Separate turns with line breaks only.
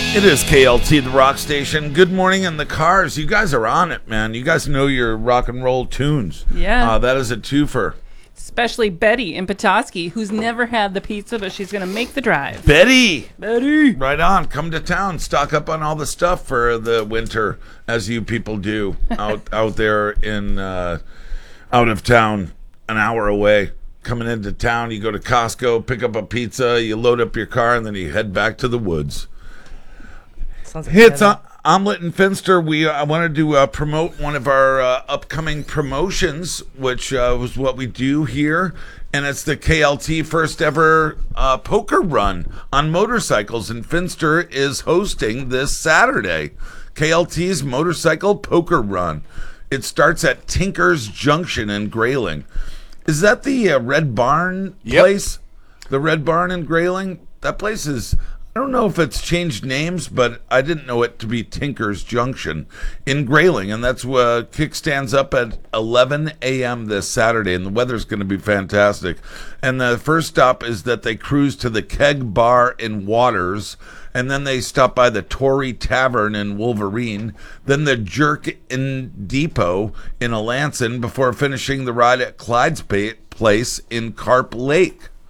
It is KLT, the rock station. Good morning in the cars. You guys are on it, man. You guys know your rock and roll tunes.
Yeah.
That is a twofer.
Especially Betty in Petoskey, who's never had the pizza, but she's going to make the drive.
Betty!
Betty!
Right on. Come to town. Stock up on all the stuff for the winter, as you people do out there in out of town, an hour away. Coming into town, you go to Costco, pick up a pizza, you load up your car, and then you head back to the woods.
Sounds like
Hey, it's Omelet and Finster. I wanted to promote one of our upcoming promotions, which was what we do here, and it's the KLT first ever poker run on motorcycles, and Finster is hosting this Saturday. KLT's motorcycle poker run. It starts at Tinker's Junction in Grayling. Is that the Red Barn place? The Red Barn in Grayling? That place is... I don't know if it's changed names, but I didn't know it to be Tinker's Junction in Grayling, and that's where kickstands up at 11 a.m. this Saturday, and the weather's going to be fantastic. And the first stop is that they cruise to the Keg Bar in Waters, and then they stop by the Tory Tavern in Wolverine, then the Jerk in Depot in Alanson, before finishing the ride at Clyde's Place in Carp Lake.